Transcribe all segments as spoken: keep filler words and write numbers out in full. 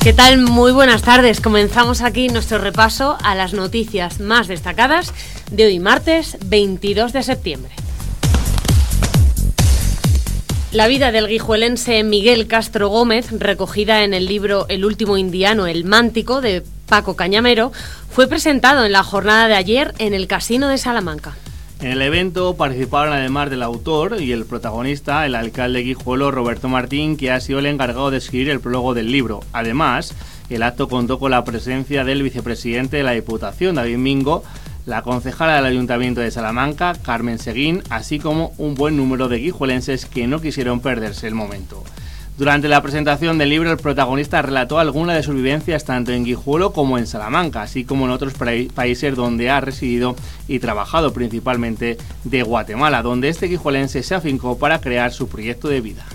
¿Qué tal? Muy buenas tardes. Comenzamos aquí nuestro repaso a las noticias más destacadas de hoy martes veintidós de septiembre. La vida del guijuelense Miguel Castro Gómez, recogida en el libro El último indiano, el Mántico, de Paco Cañamero, fue presentado en la jornada de ayer en el Casino de Salamanca. En el evento participaron, además del autor y el protagonista, el alcalde guijuelo Roberto Martín, que ha sido el encargado de escribir el prólogo del libro. Además, el acto contó con la presencia del vicepresidente de la Diputación, David Mingo, la concejala del Ayuntamiento de Salamanca, Carmen Seguín, así como un buen número de guijuelenses que no quisieron perderse el momento. Durante la presentación del libro, el protagonista relató algunas de sus vivencias tanto en Guijuelo como en Salamanca, así como en otros países donde ha residido y trabajado, principalmente de Guatemala, donde este guijuelense se afincó para crear su proyecto de vida.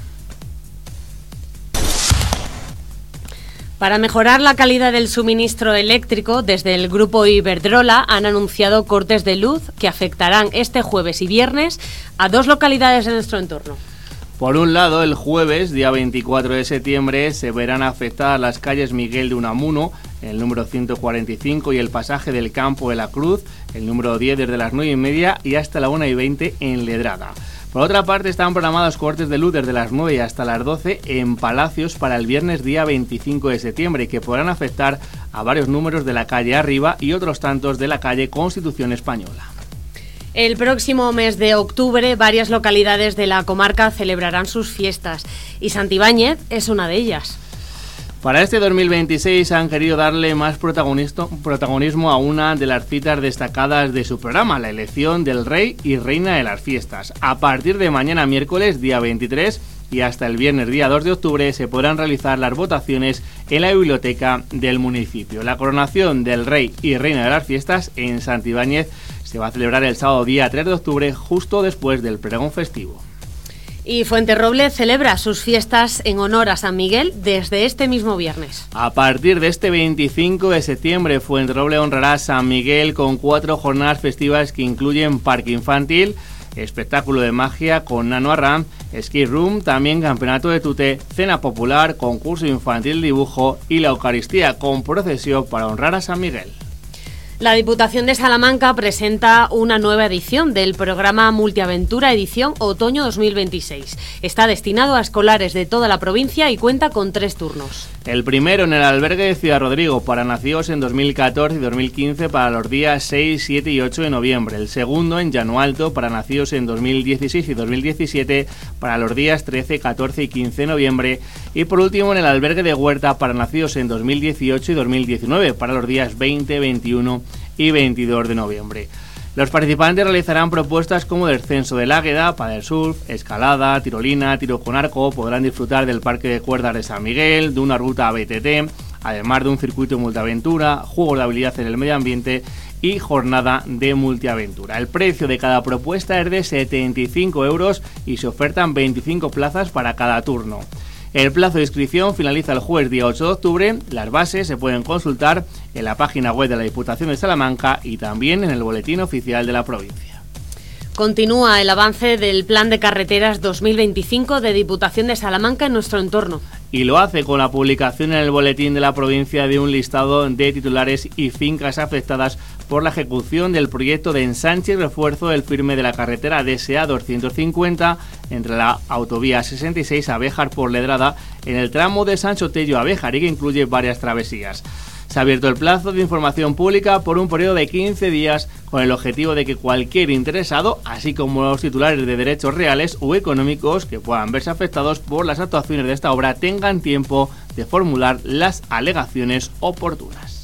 Para mejorar la calidad del suministro eléctrico, desde el grupo Iberdrola han anunciado cortes de luz que afectarán este jueves y viernes a dos localidades de nuestro entorno. Por un lado, el jueves, día veinticuatro de septiembre, se verán afectadas las calles Miguel de Unamuno, el número ciento cuarenta y cinco, y el pasaje del Campo de la Cruz, el número diez, desde las nueve y media y hasta la una y veinte en Ledrada. Por otra parte, están programados cortes de luz desde las nueve y hasta las doce en Palacios para el viernes día veinticinco de septiembre, que podrán afectar a varios números de la calle Arriba y otros tantos de la calle Constitución Española. El próximo mes de octubre, varias localidades de la comarca celebrarán sus fiestas y Santibáñez es una de ellas. Para este dos mil veintiséis han querido darle más protagonismo a una de las citas destacadas de su programa, la elección del rey y reina de las fiestas. A partir de mañana miércoles, día veintitrés, y hasta el viernes día dos de octubre se podrán realizar las votaciones en la biblioteca del municipio. La coronación del rey y reina de las fiestas en Santibáñez se va a celebrar el sábado día tres de octubre, justo después del pregón festivo. Y Fuenterroble celebra sus fiestas en honor a San Miguel desde este mismo viernes. A partir de este veinticinco de septiembre, Fuenterroble honrará a San Miguel con cuatro jornadas festivas que incluyen parque infantil, espectáculo de magia con Nano Arram, skate room, también campeonato de tute, cena popular, concurso infantil de dibujo y la Eucaristía con procesión para honrar a San Miguel. La Diputación de Salamanca presenta una nueva edición del programa Multiaventura edición Otoño dos mil veintiséis. Está destinado a escolares de toda la provincia y cuenta con tres turnos. El primero en el albergue de Ciudad Rodrigo para nacidos en dos mil catorce y dos mil quince para los días seis, siete y ocho de noviembre. El segundo en Llano Alto para nacidos en dos mil dieciséis y dos mil diecisiete para los días trece, catorce y quince de noviembre. Y por último en el albergue de Huerta para nacidos en dos mil dieciocho y dos mil diecinueve para los días veinte, veintiuno y veintidós de noviembre. Los participantes realizarán propuestas como descenso del Águeda, paddle surf, escalada, tirolina, tiro con arco. Podrán disfrutar del parque de cuerdas de San Miguel, de una ruta a B T T, además de un circuito de multiaventura, juegos de habilidad en el medio ambiente y jornada de multiaventura. El precio de cada propuesta es de setenta y cinco euros y se ofertan veinticinco plazas para cada turno. El plazo de inscripción finaliza el jueves día ocho de octubre. Las bases se pueden consultar en la página web de la Diputación de Salamanca y también en el boletín oficial de la provincia. Continúa el avance del Plan de Carreteras dos mil veinticinco de Diputación de Salamanca en nuestro entorno. Y lo hace con la publicación en el boletín de la provincia de un listado de titulares y fincas afectadas por la ejecución del proyecto de ensanche y refuerzo del firme de la carretera D S A doscientos cincuenta entre la autovía sesenta y seis a Béjar por Ledrada en el tramo de San Sotello a Béjar y que incluye varias travesías. Se ha abierto el plazo de información pública por un periodo de quince días con el objetivo de que cualquier interesado, así como los titulares de derechos reales o económicos que puedan verse afectados por las actuaciones de esta obra, tengan tiempo de formular las alegaciones oportunas.